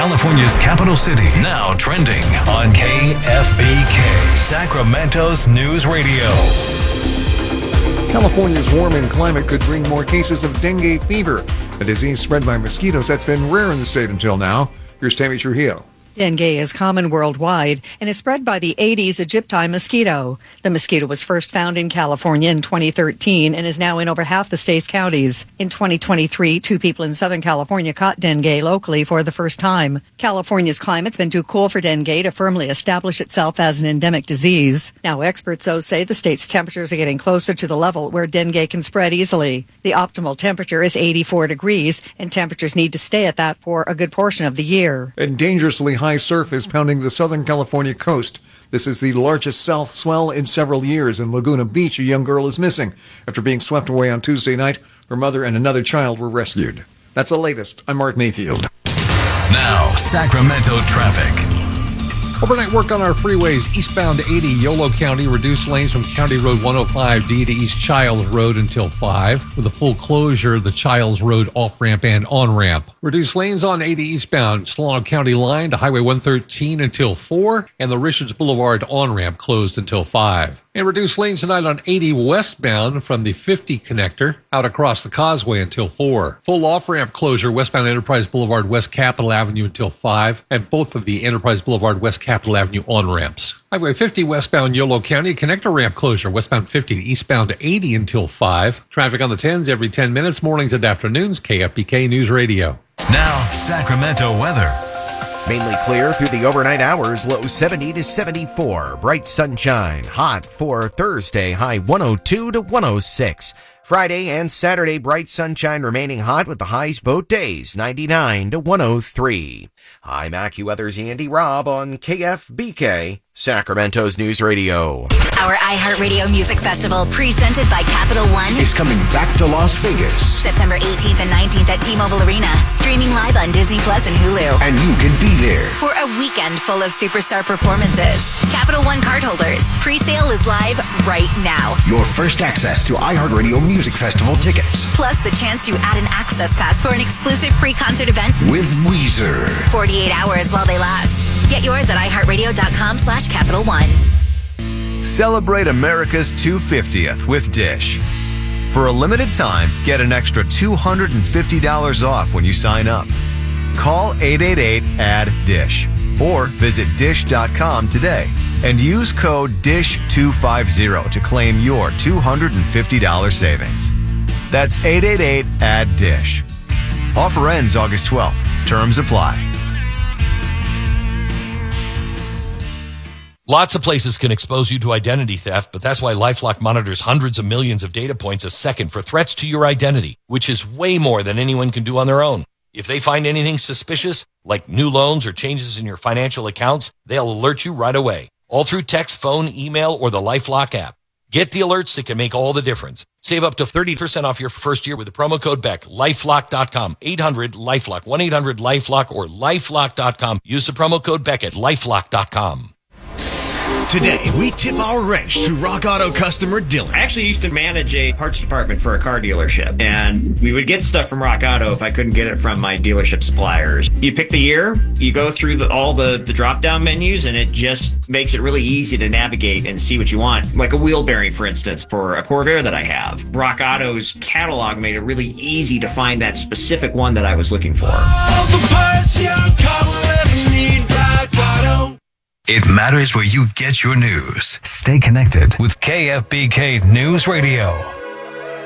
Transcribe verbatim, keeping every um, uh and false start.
California's capital city. Now trending on K F B K, Sacramento's News Radio. California's warming climate could bring more cases of dengue fever, a disease spread by mosquitoes that's been rare in the state until now. Here's Tammy Trujillo. Dengue is common worldwide and is spread by the Aedes aegypti mosquito. The mosquito was first found in California in twenty thirteen and is now in over half the state's counties. In twenty twenty-three, two people in Southern California caught dengue locally for the first time. California's climate's been too cool for dengue to firmly establish itself as an endemic disease. Now experts, though, say the state's temperatures are getting closer to the level where dengue can spread easily. The optimal temperature is eighty-four degrees, and temperatures need to stay at that for a good portion of the year. And dangerously high surf is pounding the Southern California coast. This is the largest south swell in several years. In Laguna Beach, a young girl is missing. After being swept away on Tuesday night, her mother and another child were rescued. That's the latest. I'm Mark Mayfield. Now, Sacramento traffic. Overnight work on our freeways. Eastbound eighty, Yolo County, reduced lanes from County Road one oh five D to East Childs Road until five. With a full closure, the Childs Road off-ramp and on-ramp. Reduced lanes on eighty eastbound, Solano County line to Highway one thirteen until four, and the Richards Boulevard on-ramp closed until five. And reduced lanes tonight on eighty westbound from the fifty connector out across the causeway until four. Full off-ramp closure, westbound Enterprise Boulevard, West Capitol Avenue until five, and both of the Enterprise Boulevard, West Capitol Avenue on-ramps. Highway fifty westbound Yolo County, connector ramp closure, westbound fifty to eastbound eighty until five. Traffic on the tens every ten minutes, mornings and afternoons, K F B K News Radio. Now, Sacramento weather. Mainly clear through the overnight hours, low seventy to seventy-four. Bright sunshine, hot for Thursday, high one oh two to one oh six. Friday and Saturday, bright sunshine remaining hot with the highs both days, ninety-nine to one oh three. I'm AccuWeather's Andy Robb on K F B K, Sacramento's News Radio. Our iHeartRadio Music Festival, presented by Capital One, is coming back to Las Vegas. September eighteenth and nineteenth at T-Mobile Arena, streaming live on Disney Plus and Hulu. And you can be there for a weekend full of superstar performances. Capital One cardholders, pre-sale is live right now. Your first access to iHeartRadio Music Festival tickets. Plus the chance to add an access pass for an exclusive pre-concert event with Weezer. forty-eight hours while they last. Get yours at iHeartRadio.com slash Capital One. Celebrate America's two hundred fiftieth with Dish. For a limited time, get an extra two hundred fifty dollars off when you sign up. Call eight eight eight, A D D I S H or visit dish dot com today and use code D I S H two fifty to claim your two hundred fifty dollars savings. That's eight eight eight, A D D I S H. Offer ends August twelfth. Terms apply. Lots of places can expose you to identity theft, but that's why LifeLock monitors hundreds of millions of data points a second for threats to your identity, which is way more than anyone can do on their own. If they find anything suspicious, like new loans or changes in your financial accounts, they'll alert you right away, all through text, phone, email, or the LifeLock app. Get the alerts that can make all the difference. Save up to thirty percent off your first year with the promo code Beck. lifelock dot com, eight hundred LifeLock, one eight hundred LifeLock, or lifelock dot com. Use the promo code Beck at lifelock dot com. Today, we tip our wrench to Rock Auto customer Dylan. I actually used to manage a parts department for a car dealership, and we would get stuff from Rock Auto if I couldn't get it from my dealership suppliers. You pick the year, you go through the, all the, the drop-down menus, and it just makes it really easy to navigate and see what you want. Like a wheel bearing, for instance, for a Corvair that I have. Rock Auto's catalog made it really easy to find that specific one that I was looking for. All the parts your car will ever need, Rock Auto. It matters where you get your news. Stay connected with K F B K News Radio.